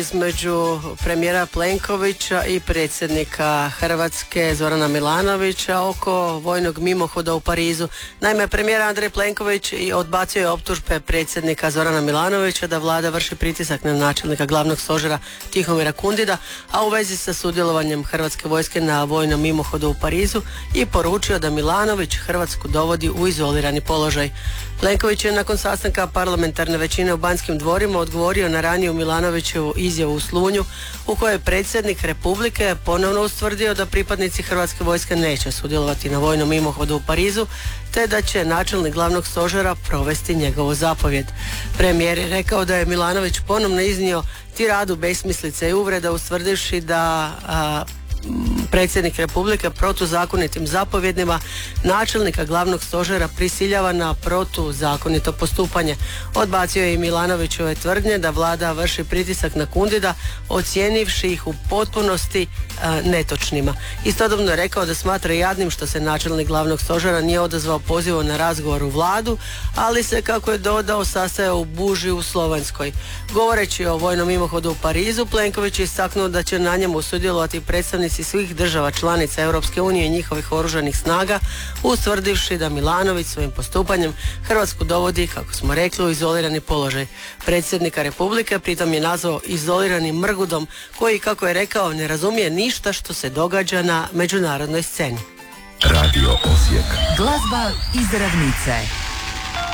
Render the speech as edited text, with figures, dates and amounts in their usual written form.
između premijera Plenkovića i predsjednika Hrvatske Zorana Milanovića oko vojnog mimohoda u Parizu. Naime, premijer Andrej Plenković odbacio je optužbe predsjednika Zorana Milanovića da vlada vrši pritisak na načelnika glavnog stožera Tihomira Kundida, a u vezi sa sudjelovanjem Hrvatske vojske na vojnom mimohodu u Parizu i poručio da Milanović Hrvatsku dovodi u izolirani položaj. Plenković je nakon sastanka parlamentarne većine u Banskim dvorima odgovorio na raniju Milanovićevu izjavu u Slunju u kojoj je predsjednik Republike ponovno ustvrdio da pripadnici Hrvatske vojske neće sudjelovati na vojnom mimohodu u Parizu, te da će načelnik glavnog stožera provesti njegovu zapovjed. Premijer je rekao da je Milanović ponovno iznio tiradu besmislice i uvreda ustvrdivši da predsjednik Republike protuzakonitim zapovjedima načelnika glavnog stožera prisiljava na protuzakonito postupanje. Odbacio je i Milanovićove tvrdnje da vlada vrši pritisak na Kundida, ocijenivši ih u potpunosti netočnima. Istodobno je rekao da smatra jadnim što se načelnik glavnog stožera nije odazvao pozivu na razgovor u vladu, ali se, kako je dodao, sastajao u Buži u Slovenskoj. Govoreći o vojnom mimohodu u Parizu, Plenković je istaknuo da će na njemu sudjelovati predstavnici svih država članica Europske unije i njihovih oružanih snaga, ustvrdivši da Milanović svojim postupanjem Hrvatsku dovodi, kako smo rekli, u izolirani položaj. Predsjednika Republike pritom je nazvao izoliranim mrgudom koji, kako je rekao, ne razumije ništa što se događa na međunarodnoj sceni. Radio Osijek. Glazba iz ravnice.